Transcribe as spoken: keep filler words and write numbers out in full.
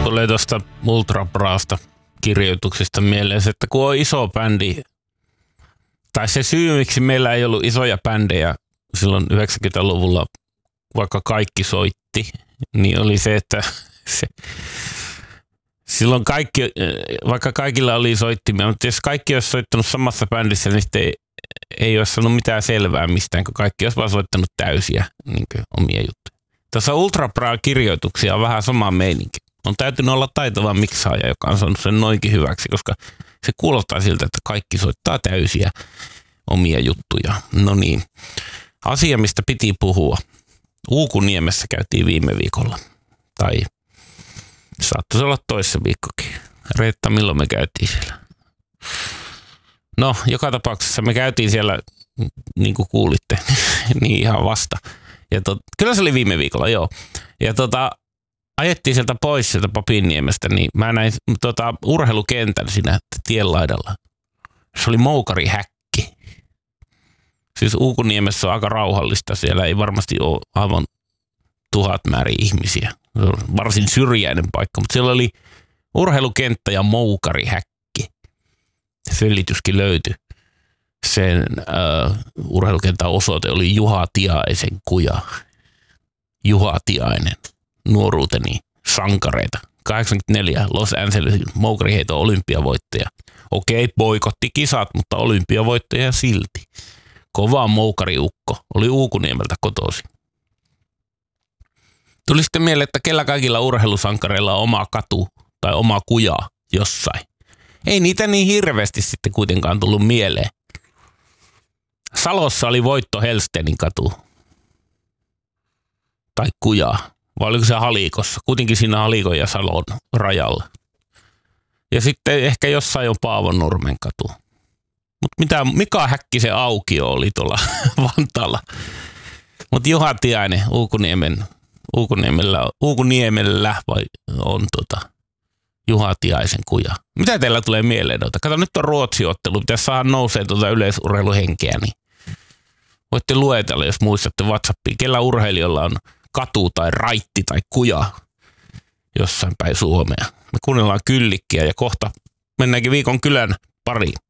tulee tuosta Ultra Brasta kirjoituksesta mieleen, että kun on iso bändi, tai se syy, miksi meillä ei ollut isoja bändejä silloin yhdeksänkymmentäluvulla, vaikka kaikki soitti, niin oli se, että se, silloin kaikki, vaikka kaikilla oli soittimia, mutta jos kaikki olisi soittanut samassa bändissä, niin sitten ei, ei olisi saanut mitään selvää mistään, kun kaikki olisi vaan soittanut täysiä niin omia juttuja. Tässä Ultra Bra-kirjoituksia on vähän sama meininki. On täytynyt olla taitava miksaaja, joka on saanut sen noinkin hyväksi, koska se kuulostaa siltä, että kaikki soittaa täysiä omia juttuja. No niin, asia mistä piti puhua. Uukuniemessä käytiin viime viikolla. Tai saattaisi olla toissa viikkokin. Reetta, milloin me käytiin siellä? No, joka tapauksessa me käytiin siellä, niin kuin kuulitte, niin ihan vasta. Ja tot, kyllä se oli viime viikolla, joo. Ja tota, ajettiin sieltä pois sieltä Papinniemestä, niin mä näin tota, urheilukentän siinä tienlaidalla. Se oli moukarihäkki. Siis Uukuniemessä on aika rauhallista, siellä ei varmasti ole aivan tuhat määrin ihmisiä. Se on varsin syrjäinen paikka, mutta siellä oli urheilukenttä ja moukarihäkki. Selityskin löytyi. Sen äh, urheilukentän osoite oli Juha Tiaisen kuja. Juha Tiainen, nuoruuteni sankareita. kahdeksankymmentäneljä Los Angelesin moukariheiton olympiavoittaja. Okei, boikotti kisat, mutta olympiavoittaja silti. Kova moukariukko. Oli Uukuniemeltä kotoisin. Tuli sitten mieleen, että kellä kaikilla urheilusankareilla on oma katu tai oma kuja jossain. Ei niitä niin hirveästi sitten kuitenkaan tullut mieleen. Salossa oli Voitto Hellstenin katu. Tai kuja. Vai oliko se Halikossa? Kuitenkin siinä Halikon ja Salon rajalla. Ja sitten ehkä jossain on Paavonurmen katu. Mutta mitä Mika Häkkisen aukio oli tuolla Vantaalla. Mutta Juha Tiainen Uukuniemen, Uukuniemellä, Uukuniemellä vai on tota Juha Tiaisen kuja. Mitä teillä tulee mieleen? Kato, nyt on Ruotsi-ottelu. Pitäisi saada nousee tuota yleisurheiluhenkeä. Niin voitte luetella, jos muistatte WhatsAppiin. Kellä urheilijalla on katu tai raitti tai kuja jossain päin Suomea. Me kuunnellaan Kyllikkiä ja kohta mennäänkin viikon kylän pariin.